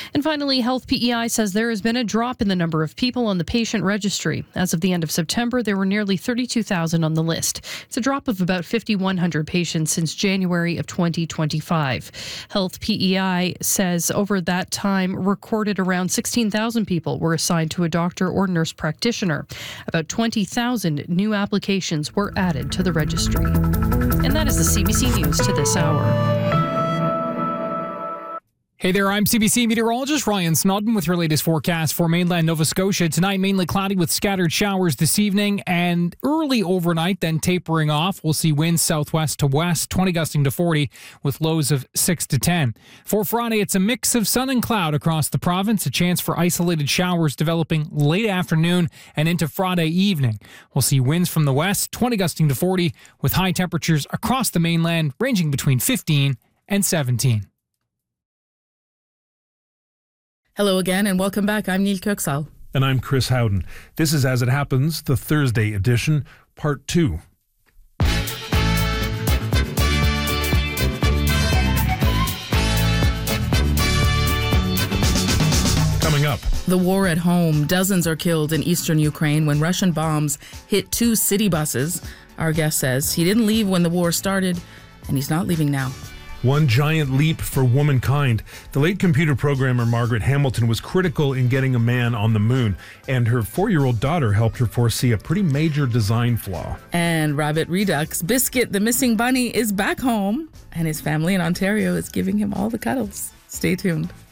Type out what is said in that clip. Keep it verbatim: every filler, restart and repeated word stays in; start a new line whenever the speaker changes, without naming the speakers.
And finally, Health P E I says there has been a drop in the number of people on the patient registry. As of the end of September, there were nearly thirty-two thousand on the list. It's a drop of about five thousand one hundred patients since January of twenty twenty-five. Health P E I says over that time, recorded around sixteen thousand people were assigned to a doctor or nurse practitioner. About twenty thousand new applications were added to the registry. And that is the C B C News to this hour.
Hey there, I'm C B C meteorologist Ryan Snodden with your latest forecast for mainland Nova Scotia. Tonight, mainly cloudy with scattered showers this evening and early overnight, then tapering off. We'll see winds southwest to west, twenty gusting to forty with lows of six to ten. For Friday, it's a mix of sun and cloud across the province, a chance for isolated showers developing late afternoon and into Friday evening. We'll see winds from the west, twenty gusting to forty with high temperatures across the mainland ranging between fifteen and seventeen.
Hello again and welcome back. I'm Neil Kirksall.
And I'm Chris Howden. This is As It Happens, the Thursday edition, part two. Coming up.
The war at home. Dozens are killed in eastern Ukraine when Russian bombs hit two city buses. Our guest says he didn't leave when the war started, and he's not leaving now.
One giant leap for womankind. The late computer programmer Margaret Hamilton was critical in getting a man on the moon, and her four-year-old daughter helped her foresee a pretty major design flaw.
And Rabbit Redux, Biscuit, the missing bunny, is back home, and his family in Ontario is giving him all the cuddles. Stay tuned.